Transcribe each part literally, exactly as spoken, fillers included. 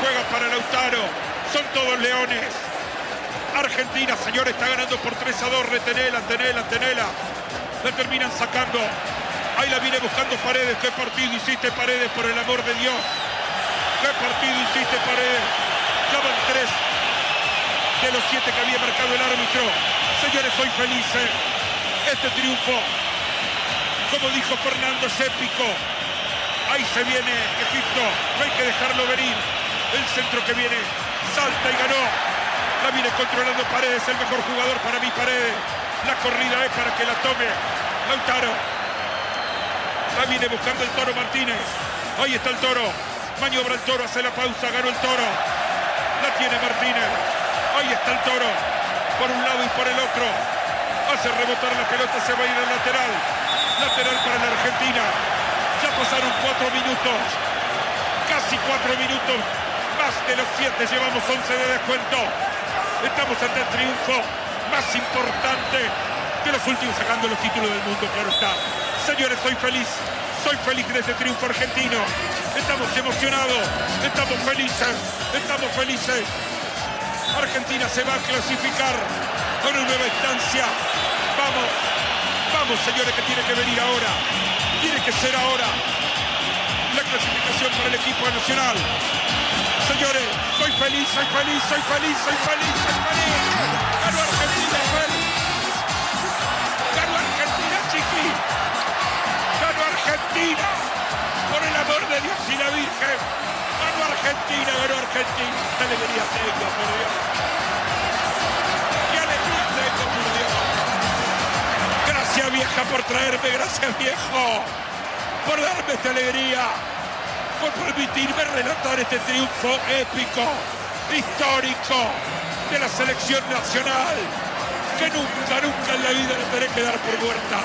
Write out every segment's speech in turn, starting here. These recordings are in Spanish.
juega para Lautaro. Son todos leones. Argentina, señores, está ganando por tres a dos. Retenela, tenela, tenela. La terminan sacando. Ahí la viene buscando Paredes. ¿Qué partido hiciste, Paredes, por el amor de Dios? ¿Qué partido hiciste, Paredes? Ya van tres de los siete que había marcado el árbitro. Señores, soy feliz. ¿eh? Este triunfo, como dijo Fernando, es épico. Ahí se viene Egipto. No hay que dejarlo venir. El centro que viene, salta y ganó. La viene controlando Paredes, el mejor jugador para mí, Paredes. La corrida es para que la tome Lautaro. La viene buscando el Toro Martínez. Ahí está el Toro. Maniobra el Toro, hace la pausa, ganó el Toro. La tiene Martínez. Ahí está el Toro. Por un lado y por el otro. Hace rebotar la pelota, se va a ir al lateral. Lateral para la Argentina. Ya pasaron cuatro minutos. Casi cuatro minutos. Más de los siete, llevamos once de descuento. Estamos ante el triunfo más importante de los últimos, sacando los títulos del mundo, claro está. Señores, soy feliz. Soy feliz de este triunfo argentino. Estamos emocionados. Estamos felices. Estamos felices. Argentina se va a clasificar con una nueva instancia. Vamos. Vamos, señores, que tiene que venir ahora. Tiene que ser ahora la clasificación para el equipo nacional. Señores, soy feliz, soy feliz, soy feliz, soy feliz, soy feliz. Ganó Argentina, feliz. Ganó Argentina, chiqui. Ganó Argentina. Por el amor de Dios y la Virgen. Ganó Argentina, ganó Argentina. Qué alegría tengo, por Dios. Qué alegría tengo, por Dios. Gracias, vieja, por traerme. Gracias, viejo, por darme esta alegría. Por permitirme relatar este triunfo épico, histórico de la selección nacional, que nunca, nunca en la vida la tendré que dar por muerta.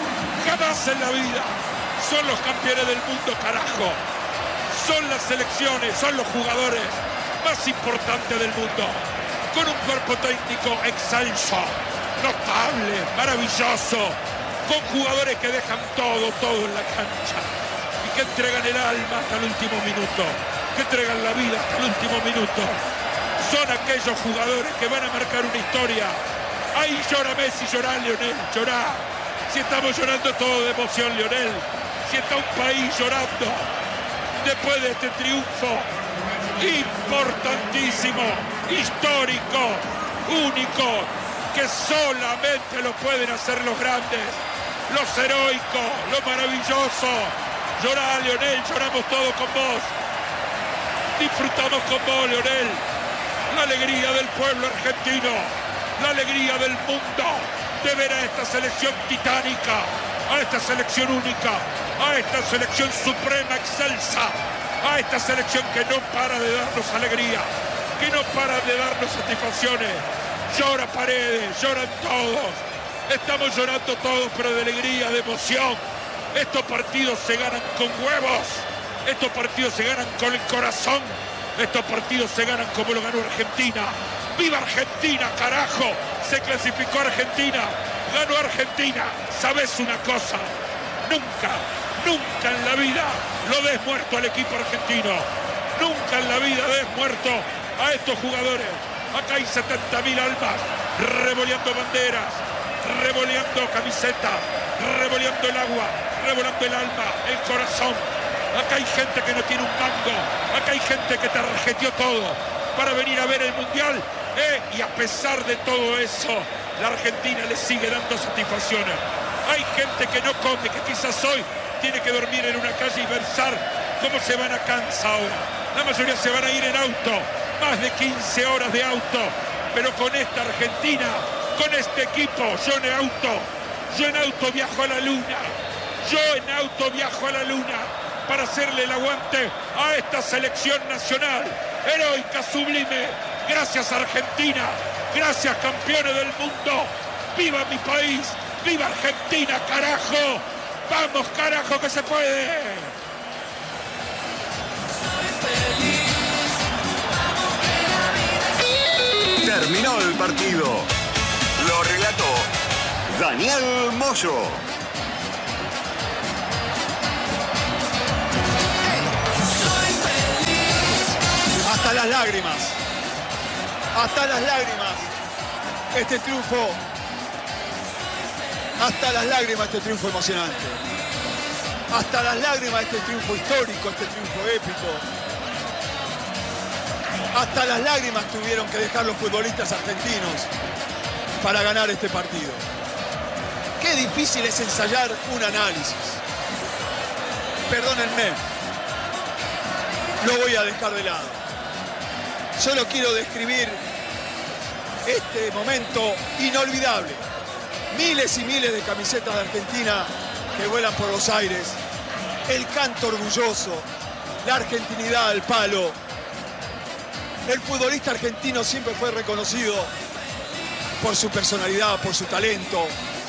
Jamás en la vida. Son los campeones del mundo, carajo. Son las selecciones, son los jugadores más importantes del mundo. Con un cuerpo técnico excelso, notable, maravilloso. Con jugadores que dejan todo, todo en la cancha. Que entregan el alma hasta el último minuto, que entregan la vida hasta el último minuto. Son aquellos jugadores que van a marcar una historia. Ahí llora Messi, llora Lionel, llora. Si estamos llorando todo de emoción, Lionel. Si está un país llorando después de este triunfo importantísimo, histórico, único, que solamente lo pueden hacer los grandes, los heroicos, lo maravilloso. Llorá, Lionel, lloramos todos con vos. Disfrutamos con vos, Lionel. La alegría del pueblo argentino, la alegría del mundo de ver a esta selección titánica, a esta selección única, a esta selección suprema, excelsa, a esta selección que no para de darnos alegría, que no para de darnos satisfacciones. Llora Paredes, lloran todos. Estamos llorando todos, pero de alegría, de emoción. Estos partidos se ganan con huevos. Estos partidos se ganan con el corazón. Estos partidos se ganan como lo ganó Argentina. ¡Viva Argentina, carajo! Se clasificó Argentina. Ganó Argentina. ¿Sabes una cosa? Nunca, nunca en la vida lo des muerto al equipo argentino. Nunca en la vida des muerto a estos jugadores. Acá hay setenta mil almas revoleando banderas, revoleando camisetas, revoleando el agua, revolando el alma, el corazón. Acá hay gente que no tiene un mango. Acá hay gente que te rejeteó todo para venir a ver el Mundial. ¿eh? Y a pesar de todo eso, la Argentina le sigue dando satisfacciones. Hay gente que no come, que quizás hoy tiene que dormir en una calle y pensar cómo se van a Kansas ahora. La mayoría se van a ir en auto. Más de quince horas de auto. Pero con esta Argentina, con este equipo, yo en auto, yo en auto viajo a la luna. Yo en auto viajo a la luna para hacerle el aguante a esta selección nacional, heroica, sublime. Gracias Argentina, gracias campeones del mundo. ¡Viva mi país! ¡Viva Argentina, carajo! ¡Vamos, carajo, que se puede! Terminó el partido. Lo relató Daniel Moyo. Hasta hasta las lágrimas, hasta las lágrimas, este triunfo, hasta las lágrimas este triunfo emocionante, hasta las lágrimas este triunfo histórico, este triunfo épico, hasta las lágrimas tuvieron que dejar los futbolistas argentinos para ganar este partido. Qué difícil es ensayar un análisis. Perdónenme, lo voy a dejar de lado. Solo quiero describir este momento inolvidable. Miles y miles de camisetas de Argentina que vuelan por los aires. El canto orgulloso, la argentinidad al palo. El futbolista argentino siempre fue reconocido por su personalidad, por su talento,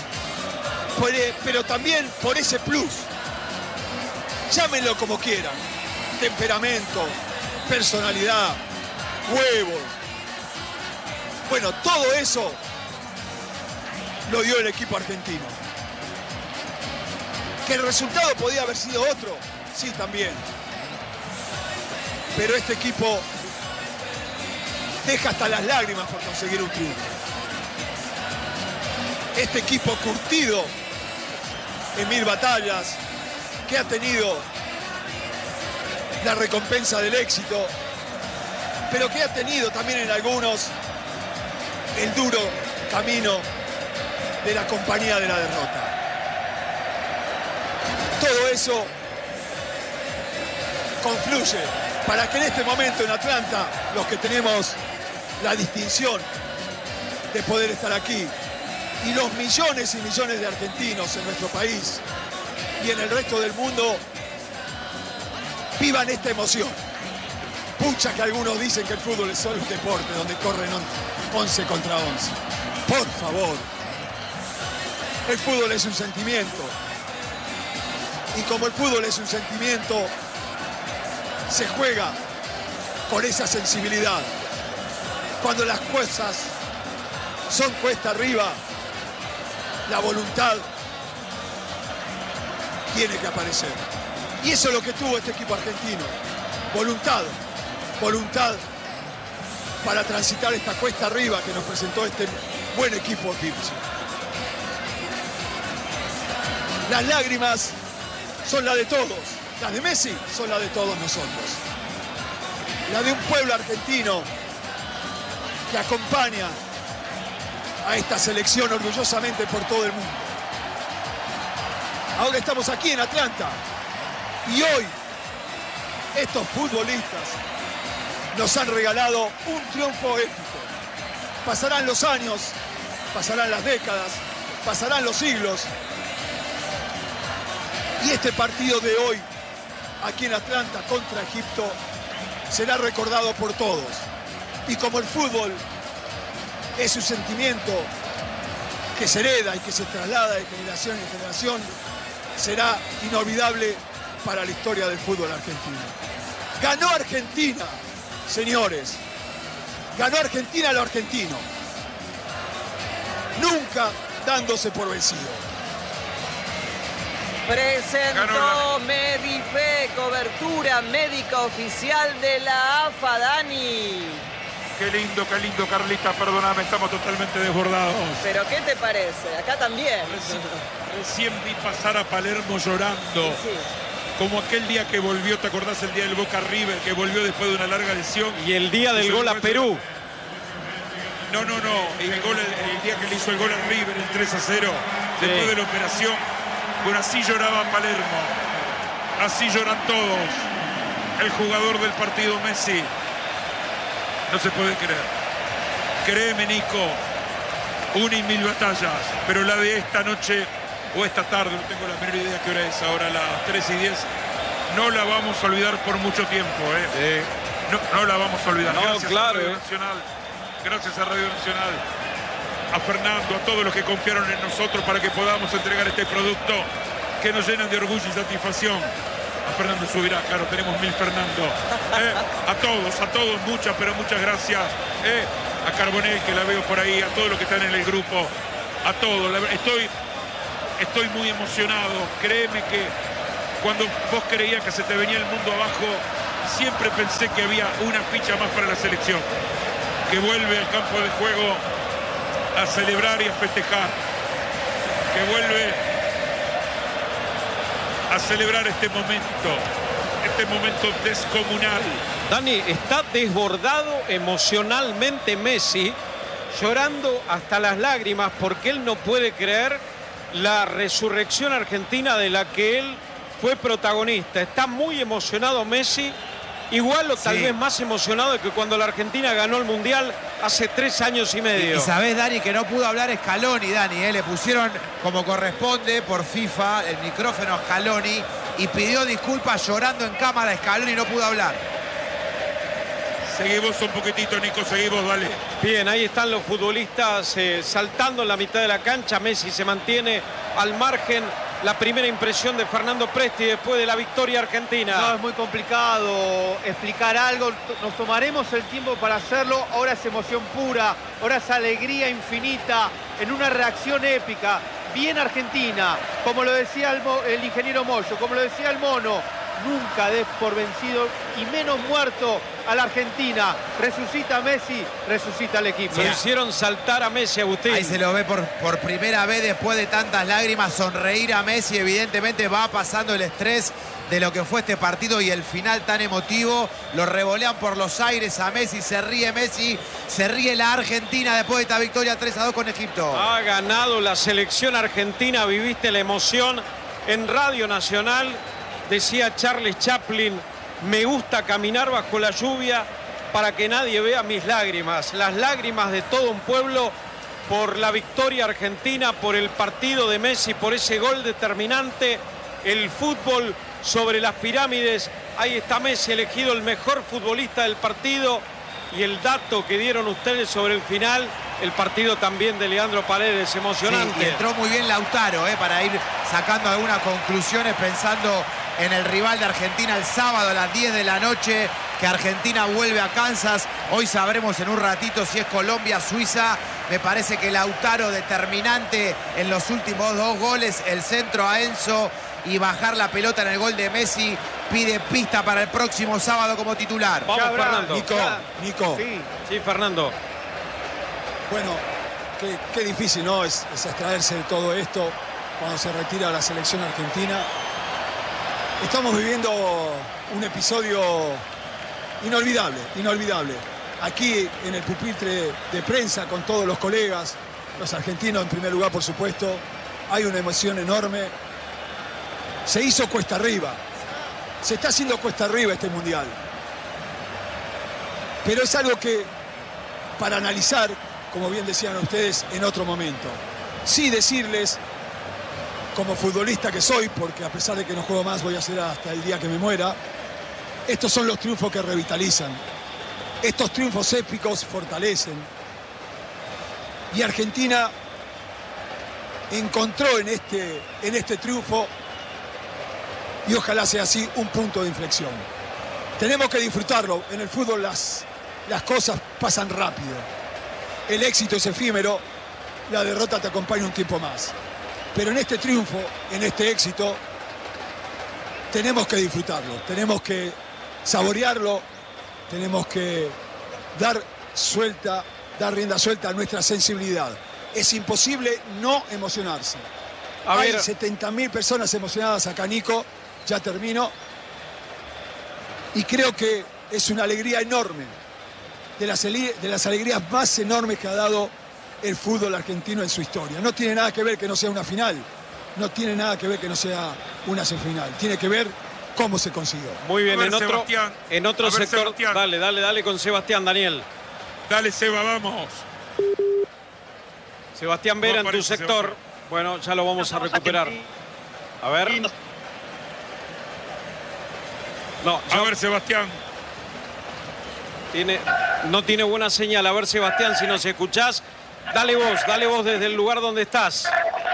pero también por ese plus. Llámenlo como quieran. Temperamento, personalidad, huevos. Bueno, todo eso lo dio el equipo argentino. ¿Que el resultado podía haber sido otro? Sí, también. Pero este equipo deja hasta las lágrimas por conseguir un triunfo. Este equipo curtido en mil batallas, que ha tenido la recompensa del éxito, pero que ha tenido también en algunos el duro camino de la compañía de la derrota. Todo eso confluye para que en este momento en Atlanta, los que tenemos la distinción de poder estar aquí, y los millones y millones de argentinos en nuestro país y en el resto del mundo, vivan esta emoción. Pucha que algunos dicen que el fútbol es solo un deporte donde corren once contra once. Por favor. El fútbol es un sentimiento. Y como el fútbol es un sentimiento, se juega con esa sensibilidad. Cuando las cosas son cuesta arriba, la voluntad tiene que aparecer. Y eso es lo que tuvo este equipo argentino. Voluntad. Voluntad para transitar esta cuesta arriba que nos presentó este buen equipo egipcio. Las lágrimas son las de todos. Las de Messi son las de todos nosotros. La de un pueblo argentino que acompaña a esta selección orgullosamente por todo el mundo. Ahora estamos aquí en Atlanta y hoy estos futbolistas nos han regalado un triunfo épico. Pasarán los años, pasarán las décadas, pasarán los siglos y este partido de hoy aquí en Atlanta contra Egipto será recordado por todos. Y como el fútbol es un sentimiento que se hereda y que se traslada de generación en generación, será inolvidable para la historia del fútbol argentino. Ganó Argentina, señores. Ganó Argentina a lo argentino. Nunca dándose por vencido. Presentó Medife, cobertura médica oficial de la A F A, Dani. Qué lindo, qué lindo, Carlita, perdóname, estamos totalmente desbordados. ¿Pero qué te parece? Acá también. Recién, recién vi pasar a Palermo llorando. Sí. Como aquel día que volvió, ¿te acordás? El día del Boca River, que volvió después de una larga lesión. Y el día del gol a Perú. No, no, no. El, gol, el, el día que le hizo el gol a River, el tres a cero, sí, después de la operación. Bueno, así lloraba Palermo. Así lloran todos. El jugador del partido, Messi. No se puede creer. Créeme, Nico, una y mil batallas, pero la de esta noche o esta tarde, no tengo la menor idea qué hora es, ahora a las tres y diez, no la vamos a olvidar por mucho tiempo, ¿eh? Sí. No, no la vamos a olvidar. No, gracias claro, a Radio eh. Nacional, gracias a Radio Nacional, a Fernando, a todos los que confiaron en nosotros para que podamos entregar este producto que nos llenan de orgullo y satisfacción. A Fernando Subirá, claro, tenemos mil Fernando. Eh, a todos, a todos, muchas, pero muchas gracias. Eh, a Carbonell, que la veo por ahí, a todos los que están en el grupo, a todos. La, estoy, estoy muy emocionado. Créeme que cuando vos creías que se te venía el mundo abajo, siempre pensé que había una ficha más para la selección, que vuelve al campo de juego a celebrar y a festejar, que vuelve a celebrar este momento, este momento descomunal. Dani, está desbordado emocionalmente Messi, llorando hasta las lágrimas porque él no puede creer la resurrección argentina de la que él fue protagonista. Está muy emocionado Messi, igual o tal Sí. vez más emocionado de que cuando la Argentina ganó el Mundial hace tres años y medio. Y, y sabés, Dani, que no pudo hablar Scaloni, Dani, ¿eh? Le pusieron como corresponde por FIFA el micrófono a Scaloni y pidió disculpas llorando en cámara a Scaloni y no pudo hablar. Seguimos un poquitito, Nico, seguimos, dale. Bien, ahí están los futbolistas eh, saltando en la mitad de la cancha. Messi se mantiene al margen. La primera impresión de Fernando Presti después de la victoria argentina. No, es muy complicado explicar algo. Nos tomaremos el tiempo para hacerlo. Ahora es emoción pura, ahora es alegría infinita en una reacción épica. Bien Argentina, como lo decía el, mo, el ingeniero Moyo, como lo decía el Mono. Nunca des por vencido y menos muerto a la Argentina. Resucita Messi, resucita el equipo. Lo hicieron saltar a Messi, Agustín. Ahí se lo ve por, por primera vez después de tantas lágrimas sonreír a Messi. Evidentemente va pasando el estrés de lo que fue este partido y el final tan emotivo. Lo revolean por los aires a Messi, se ríe Messi, se ríe la Argentina después de esta victoria tres a dos con Egipto. Ha ganado la selección argentina, viviste la emoción en Radio Nacional. Decía Charles Chaplin, me gusta caminar bajo la lluvia para que nadie vea mis lágrimas. Las lágrimas de todo un pueblo por la victoria argentina, por el partido de Messi, por ese gol determinante. El fútbol sobre las pirámides. Ahí está Messi, elegido el mejor futbolista del partido. Y el dato que dieron ustedes sobre el final, el partido también de Leandro Paredes, emocionante. Sí, y entró muy bien Lautaro, eh, para ir sacando algunas conclusiones pensando en el rival de Argentina el sábado a las diez de la noche, que Argentina vuelve a Kansas. Hoy sabremos en un ratito si es Colombia, Suiza. Me parece que Lautaro determinante en los últimos dos goles, el centro a Enzo y bajar la pelota en el gol de Messi, pide pista para el próximo sábado como titular. Vamos, habrá, Fernando. Nico, ya. Nico. Sí. Sí, Fernando. Bueno, qué, qué difícil, ¿no? Es, es extraerse de todo esto cuando se retira la selección argentina. Estamos viviendo un episodio inolvidable, inolvidable. Aquí en el pupitre de prensa con todos los colegas, los argentinos en primer lugar, por supuesto, hay una emoción enorme. Se hizo cuesta arriba. Se está haciendo cuesta arriba este mundial. Pero es algo que, para analizar, como bien decían ustedes, en otro momento. Sí decirles, como futbolista que soy, porque a pesar de que no juego más, voy a ser hasta el día que me muera, estos son los triunfos que revitalizan. Estos triunfos épicos fortalecen. Y Argentina encontró en este, en este triunfo, y ojalá sea así, un punto de inflexión. Tenemos que disfrutarlo. En el fútbol las, las cosas pasan rápido. El éxito es efímero, la derrota te acompaña un tiempo más. Pero en este triunfo, en este éxito, tenemos que disfrutarlo, tenemos que saborearlo, tenemos que dar suelta, dar rienda suelta a nuestra sensibilidad. Es imposible no emocionarse. A Hay ver. setenta mil personas emocionadas acá, Nico, ya termino. Y creo que es una alegría enorme, de las, de las alegrías más enormes que ha dado el fútbol argentino en su historia. No tiene nada que ver que no sea una final, no tiene nada que ver que no sea una semifinal, tiene que ver cómo se consiguió. Muy bien, A ver, en otro, Sebastián. en otro A ver, sector. Sebastián. Dale, dale, dale con Sebastián, Daniel. Dale, Seba, vamos. Sebastián Vera, No en tu aparece sector. Sebastián. Bueno, ya lo vamos a recuperar. A ver. No, A yo- ver, Sebastián. tiene, no tiene buena señal. A ver, Sebastián, si nos escuchás, dale vos, dale vos desde el lugar donde estás.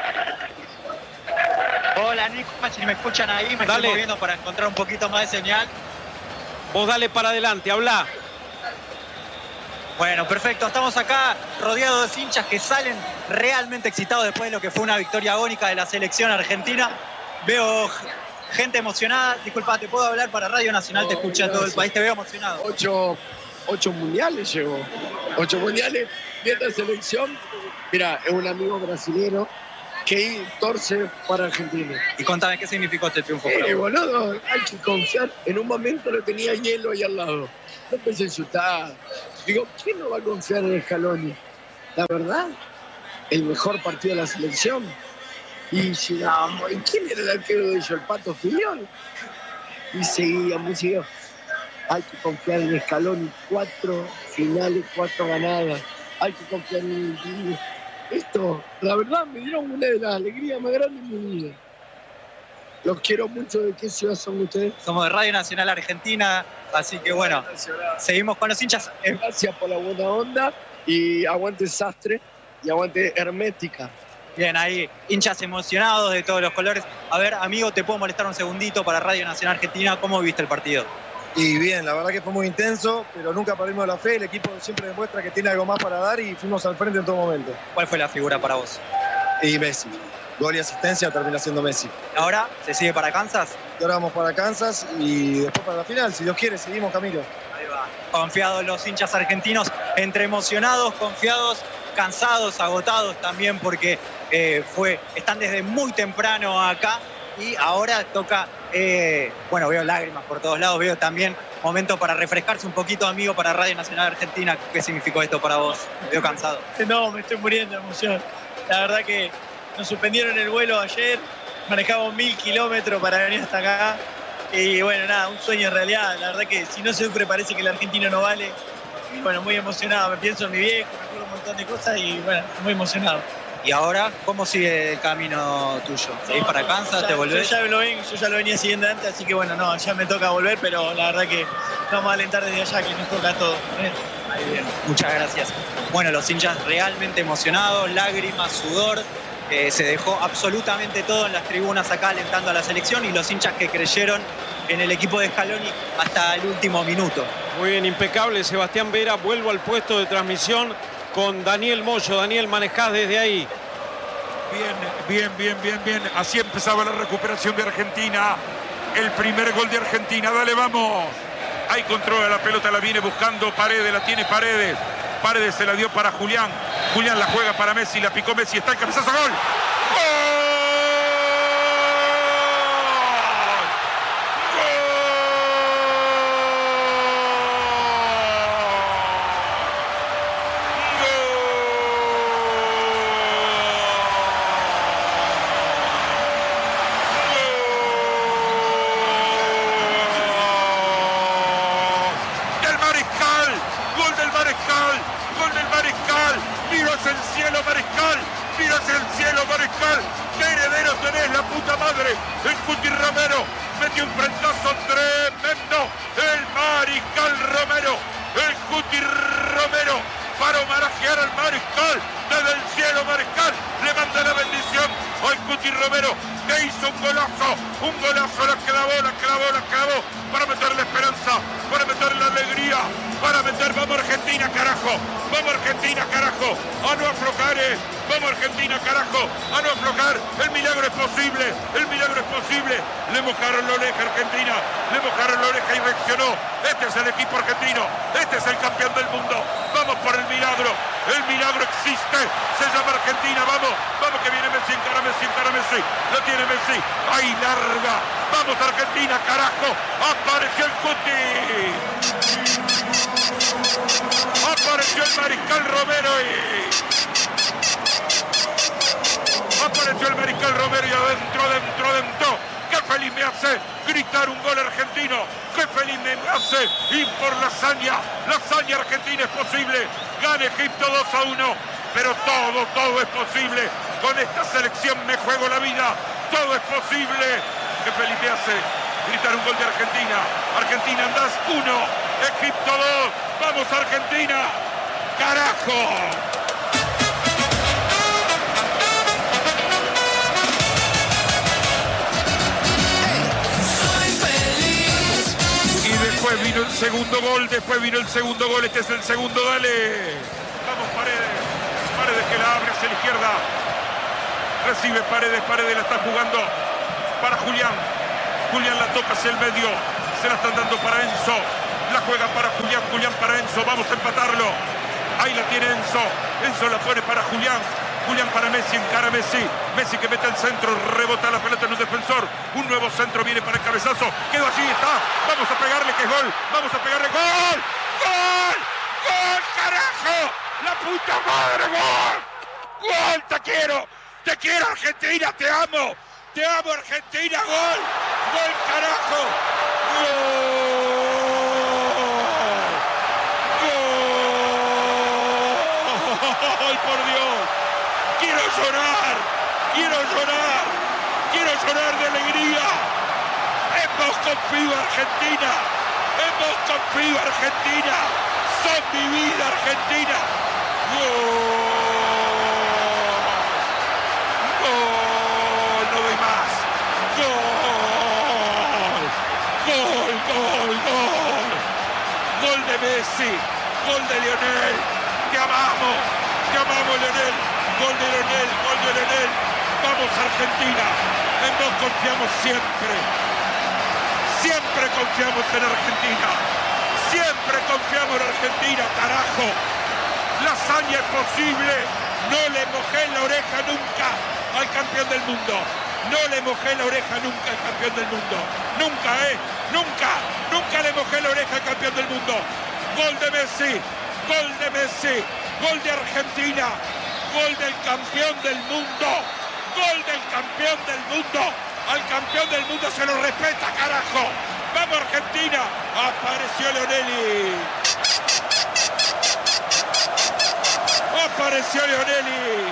Hola Nico, si me escuchan ahí, me Dale. estoy moviendo para encontrar un poquito más de señal. Vos dale para adelante, habla. Bueno, perfecto, estamos acá rodeados de hinchas que salen realmente excitados después de lo que fue una victoria agónica de la selección argentina. Veo gente emocionada. Disculpa, ¿te puedo hablar para Radio Nacional? No, te escucha gracias. todo el país, te veo emocionado. Ocho, ocho mundiales llevo. Ocho mundiales viendo selección. Mira, es un amigo brasilero que torce para Argentina. Y contame, ¿qué significó este triunfo? para Eh, vos? boludo, hay que confiar. En un momento lo tenía hielo ahí al lado. No pensé insultar. Digo, ¿quién no va a confiar en Scaloni? La verdad, el mejor partido de la selección. Y llegamos. ¿Y quién era el arquero de ellos? El Pato Filiol. Y seguíamos, y seguíamos. Hay que confiar en Scaloni. Cuatro finales, cuatro ganadas. Hay que confiar en el... Esto, la verdad, me dieron una de las alegrías más grandes de mi vida. Los quiero mucho. ¿De qué ciudad son ustedes? Somos de Radio Nacional Argentina, así que bueno, seguimos con los hinchas. Eh, Gracias por la buena onda y aguante Sastre y aguante Hermética. Bien, ahí hinchas emocionados de todos los colores. A ver, amigo, ¿te puedo molestar un segundito para Radio Nacional Argentina? ¿Cómo viste el partido? Y bien, la verdad que fue muy intenso, pero nunca perdimos la fe. El equipo siempre demuestra que tiene algo más para dar y fuimos al frente en todo momento. ¿Cuál fue la figura para vos? Y Messi. Gol y asistencia termina siendo Messi. ¿Ahora se sigue para Kansas? Y ahora vamos para Kansas y después para la final. Si Dios quiere, seguimos camino. Ahí va. Confiados los hinchas argentinos, entre emocionados, confiados, cansados, agotados también porque eh, fue, están desde muy temprano acá y ahora toca, eh, bueno, veo lágrimas por todos lados, veo también momento para refrescarse un poquito, amigo, para Radio Nacional Argentina. ¿Qué significó esto para vos? Me veo cansado. No, me estoy muriendo de emoción. La verdad que nos suspendieron el vuelo ayer, manejamos mil kilómetros para venir hasta acá. Y bueno, nada, un sueño en realidad. La verdad que si no se sufre parece que el argentino no vale. Y bueno, muy emocionado. Me pienso en mi viejo, me acuerdo un montón de cosas y bueno, muy emocionado. ¿Y ahora cómo sigue el camino tuyo? ¿Seguís para Kansas? Ya- ¿Te volvés? Yo ya, lo ven, yo ya lo venía siguiendo antes, así que bueno, no, ya me toca volver, pero la verdad que vamos a alentar desde allá que nos toca todo. ¿eh? Ahí bien, muchas gracias. Bueno, los hinchas realmente emocionados, lágrimas, sudor. Eh, se dejó absolutamente todo en las tribunas acá alentando a la selección y los hinchas que creyeron en el equipo de Scaloni hasta el último minuto. Muy bien, impecable. Sebastián Vera, vuelvo al puesto de transmisión con Daniel Moyo. Daniel, manejás desde ahí. Bien, bien, bien, bien, bien. Así empezaba la recuperación de Argentina. El primer gol de Argentina. Dale, vamos. Ahí controla la pelota, la viene buscando Paredes, la tiene Paredes. Paredes se la dio para Julián. Julián la juega para Messi, la picó Messi, está el cabezazo, gol. Del Mariscal, gol del Mariscal, gol del Mariscal, miro hacia el cielo Mariscal, miro hacia el cielo Mariscal, qué heredero tenés la puta madre, el Cuti Romero, metió un frentazo tremendo, el Mariscal Romero, el Cuti Romero, para homenajear al Mariscal, desde el cielo Mariscal, le manda la bendición al Cuti Romero, que hizo un golazo, un golazo, la clavó, la clavó, la clavó, para meter la esperanza, para meter la alegría, para meter, vamos Argentina, carajo, vamos Argentina, carajo, a no aflojar, eh. Vamos Argentina, carajo, a no aflojar, el milagro es posible, el milagro es posible, le mojaron la oreja Argentina, le mojaron la oreja y reaccionó, este es el equipo argentino, este es el campeón del mundo, vamos por el milagro, el milagro existe, se llama Argentina, vamos, vamos que viene Messi, encara Messi, encara Messi, lo tiene Messi, ahí larga, vamos Argentina, carajo, apareció el Cuti, apareció el Mariscal Romero y... Apareció el Mariscal Romero y adentro, adentro, adentro. ¡Qué feliz me hace gritar un gol argentino! ¡Qué feliz me hace ir por la hazaña! La hazaña argentina es posible. Gana Egipto dos a uno. Pero todo, todo es posible. Con esta selección me juego la vida. Todo es posible. ¡Qué feliz me hace gritar un gol de Argentina! Argentina andás uno, Egipto dos. ¡Vamos Argentina! ¡Carajo! Después vino el segundo gol, después vino el segundo gol, este es el segundo, dale. Vamos Paredes, Paredes que la abre hacia la izquierda. Recibe Paredes, Paredes la está jugando para Julián. Julián la toca hacia el medio. Se la están dando para Enzo. La juega para Julián. Julián para Enzo. Vamos a empatarlo. Ahí la tiene Enzo. Enzo la pone para Julián. Julián para Messi, encara Messi. Messi que mete el centro, rebota la pelota en un defensor. Un nuevo centro viene para el cabezazo. Quedó allí, está. Vamos a pegarle que es gol. Vamos a pegarle gol. ¡Gol! ¡Gol, carajo! ¡La puta madre, gol! ¡Gol, te quiero! ¡Te quiero, Argentina! ¡Te amo! ¡Te amo, Argentina! ¡Gol! ¡Gol, carajo! ¡Gol! ¡Gol, por Dios! ¡Quiero llorar! ¡Quiero llorar! ¡Quiero llorar de alegría! ¡Hemos confío, Argentina! ¡Hemos confío, Argentina! ¡Son mi vida, Argentina! ¡Gol! ¡Gol! ¡No doy más! ¡Gol! ¡Gol, gol, gol! ¡Gol de Messi! ¡Gol de Lionel! ¡Te amamos! ¡Te amamos, Lionel! ¡Gol de Lionel! ¡Gol de Lionel! ¡Vamos, Argentina! En vos confiamos siempre. Siempre confiamos en Argentina. Siempre confiamos en Argentina, carajo. La hazaña es posible. No le mojé la oreja nunca al campeón del mundo. No le mojé la oreja nunca al campeón del mundo. Nunca, ¿eh? Nunca. Nunca le mojé la oreja al campeón del mundo. Gol de Messi. Gol de Messi. Gol de Argentina. Gol del campeón del mundo. Gol del campeón del mundo. Al campeón del mundo se lo respeta, carajo. ¡Vamos, Argentina! Apareció Lionelli. Apareció Lionelli.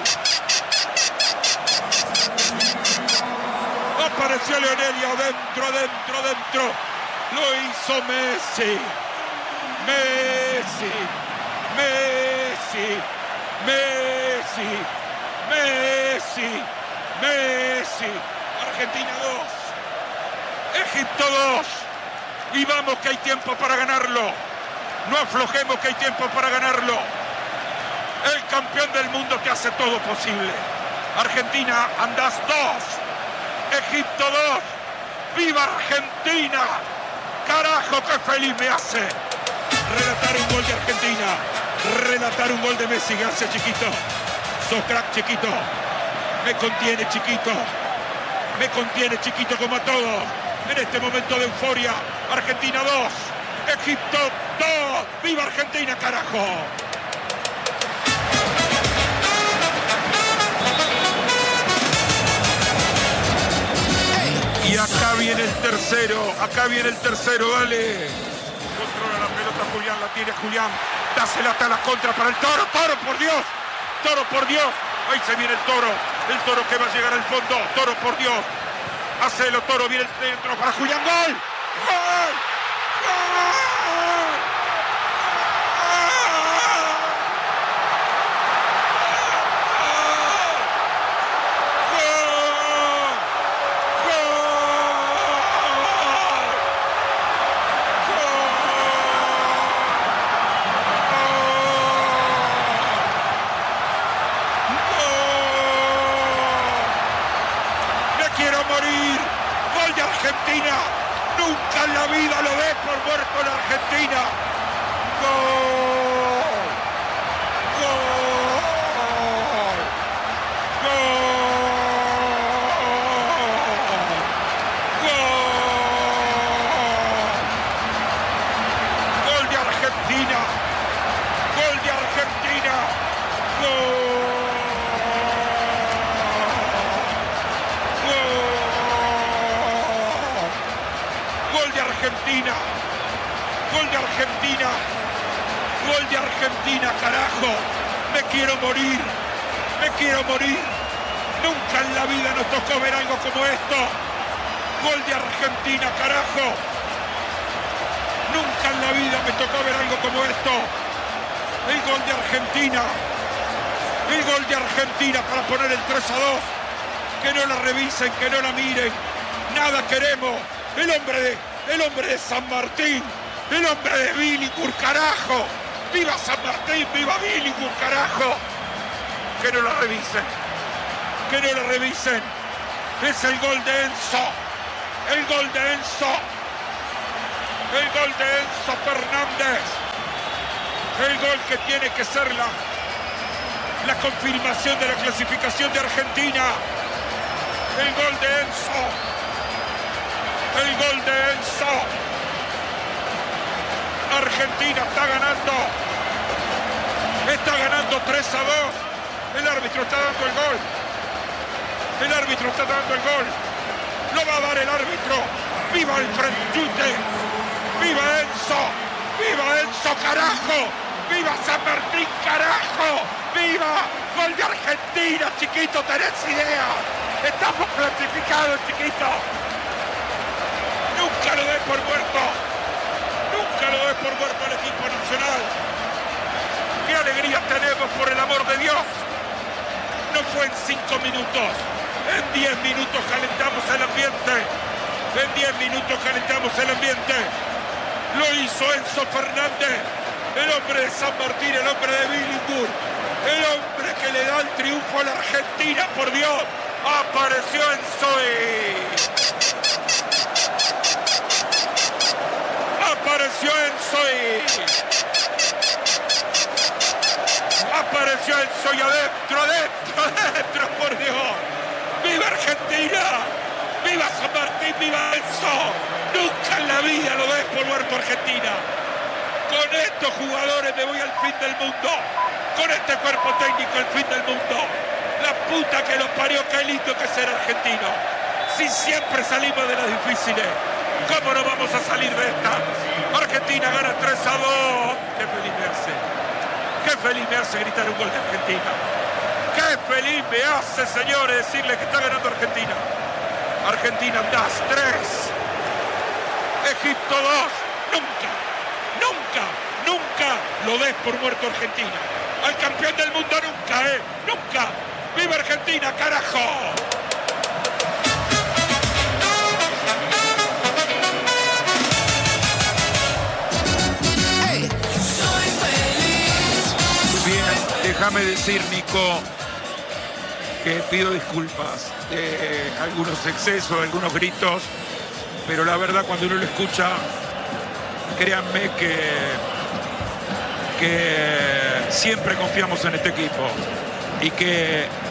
Apareció Lionelli adentro, adentro, adentro. Lo hizo Messi. Messi. Messi. Messi. Messi. Messi. Argentina dos. Egipto dos. Y vamos que hay tiempo para ganarlo. No aflojemos que hay tiempo para ganarlo. El campeón del mundo que hace todo posible. Argentina, andás dos. Egipto dos. ¡Viva Argentina! ¡Carajo, qué feliz me hace! Relatar un gol de Argentina. Relatar un gol de Messi. Gracias, chiquito. Sos crack, chiquito. Me contiene, chiquito. Me contiene, chiquito, como a todos. En este momento de euforia. Argentina dos. Egipto dos. ¡Viva Argentina, carajo! Y acá viene el tercero, acá viene el tercero, dale. Controla la pelota Julián, la tiene Julián. Dásela hasta la contra para el Toro, Toro, por Dios. Toro, por Dios. Ahí se viene el Toro, el Toro que va a llegar al fondo. Toro, por Dios. Hacelo, Toro, viene el centro para Julián. ¡Gol! ¡Gol! ¡Gol! Argentina, nunca en la vida lo ves por muerto en Argentina. ¡Gol! ¡Gol! ¡Gol! ¡Gol! ¡Gol de Argentina! ¡Gol de Argentina! ¡Gol! Argentina, gol de Argentina, gol de Argentina, carajo, me quiero morir, me quiero morir, nunca en la vida nos tocó ver algo como esto, gol de Argentina, carajo, nunca en la vida me tocó ver algo como esto, el gol de Argentina, el gol de Argentina para poner el tres a dos, que no la revisen, que no la miren, nada queremos, el hombre de... El hombre de San Martín, el hombre de Billinghurst, carajo. ¡Viva San Martín, viva Billinghurst, carajo! Que no la revisen, que no la revisen. Es el gol de Enzo, El gol de Enzo. El gol de Enzo Fernández. El gol que tiene que ser la, la confirmación de la clasificación de Argentina. El gol de Enzo. El gol de Enzo. Argentina está ganando. Está ganando tres a dos. El árbitro está dando el gol. El árbitro está dando el gol. Lo va a dar el árbitro. ¡Viva el Franchute! ¡Viva Enzo! ¡Viva Enzo, carajo! ¡Viva San Martín, carajo! ¡Viva! ¡Gol de Argentina, chiquito! ¿Tenés idea? ¡Estamos clasificados, chiquito! Nunca lo des por muerto. Nunca lo des por muerto al equipo nacional. ¡Qué alegría tenemos, por el amor de Dios! No fue en cinco minutos. En diez minutos calentamos el ambiente. En diez minutos calentamos el ambiente. Lo hizo Enzo Fernández, el hombre de San Martín, el hombre de Billinghurst, el hombre que le da el triunfo a la Argentina, por Dios. Apareció Enzo y... Apareció Enzo y... Apareció Enzo y adentro, adentro, adentro, por Dios. ¡Viva Argentina! ¡Viva San Martín! ¡Viva Enzo! Nunca en la vida lo des por muerto Argentina. Con estos jugadores me voy al fin del mundo. Con este cuerpo técnico al fin del mundo. La puta que los parió, qué lindo que es ser argentino. Si siempre salimos de las difíciles, ¿cómo no vamos a salir de esta? Argentina gana tres a dos. Qué feliz me hace. Qué feliz me hace gritar un gol de Argentina. Qué feliz me hace, señores, decirle que está ganando Argentina. Argentina das tres. Egipto dos. Nunca, nunca, nunca lo des por muerto Argentina. Al campeón del mundo nunca, ¿eh? Nunca. ¡Viva Argentina, carajo! Bien, déjame decir, Nico, que pido disculpas de algunos excesos, algunos gritos, pero la verdad cuando uno lo escucha, créanme que, que siempre confiamos en este equipo y que